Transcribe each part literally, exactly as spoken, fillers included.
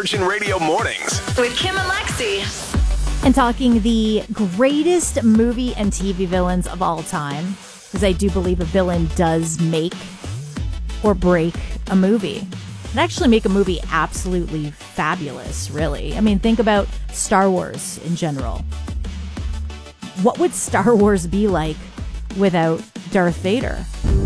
Virgin Radio Mornings with Kim and Lexi. And talking the greatest movie and T V villains of all time, because I do believe a villain does make or break a movie. And actually make a movie absolutely fabulous, really. I mean, think about Star Wars in general. What would Star Wars be like without Darth Vader?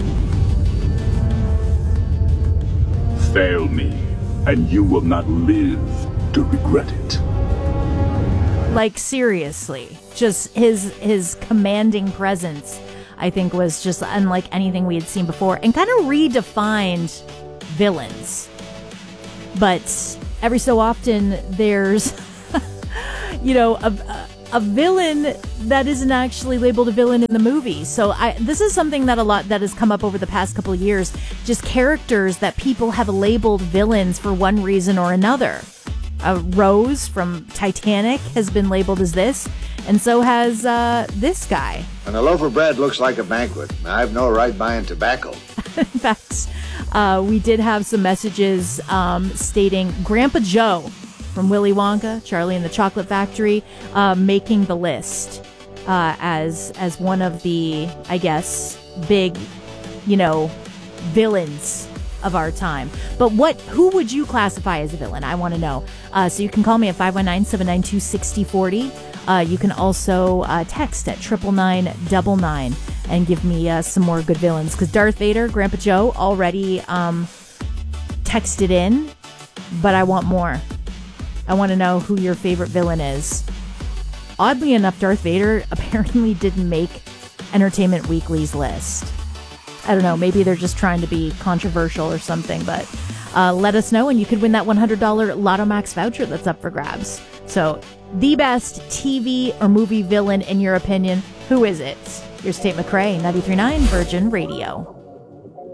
Fail me, and you will not live to regret it. Like, seriously, just his his commanding presence, I think, was just unlike anything we had seen before and kind of redefined villains. But every so often, there's, you know, a, a, a villain that isn't actually labeled a villain in the movie. So I, this is something that a lot that has come up over the past couple of years, just characters that people have labeled villains for one reason or another. Uh, Rose from Titanic has been labeled as this, and so has uh, this guy. And a loaf of bread looks like a banquet. I've no right buying tobacco. In fact, uh, we did have some messages um, stating Grandpa Joe from Willy Wonka, Charlie and the Chocolate Factory, uh, making the list uh, as as one of the, I guess, big, you know, villains of our time. But what, who would you classify as a villain? I want to know. Uh, so you can call me at five one nine, seven nine two, six zero four zero. Uh, you can also uh, text at triple nine nine nine and give me uh, some more good villains. Because Darth Vader, Grandpa Joe, already um, texted in, but I want more. I want to know who your favorite villain is. Oddly enough, Darth Vader apparently didn't make Entertainment Weekly's list. I don't know, maybe they're just trying to be controversial or something, but uh, let us know, and you could win that one hundred dollars Lotto Max voucher that's up for grabs. So, the best T V or movie villain in your opinion, who is it? Here's Tate McRae, ninety-three point nine Virgin Radio.